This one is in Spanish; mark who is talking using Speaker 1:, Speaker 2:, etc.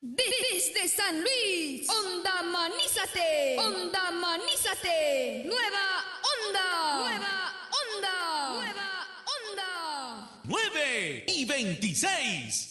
Speaker 1: Desde San Luis, Onda Manízate, Onda Manízate, Nueva Onda, Nueva Onda, Nueva Onda.
Speaker 2: 9:26.